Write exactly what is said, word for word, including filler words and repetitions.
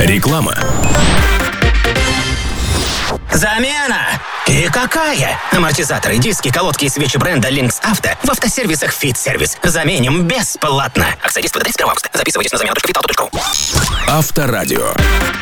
Реклама. Замена! И какая? Амортизаторы, диски, колодки и свечи бренда Lynx Auto в автосервисах Fit Service. Заменим бесплатно. Акция действует до тридцать первого августа. Записывайтесь на замену точка витал точка ру. Авторадио.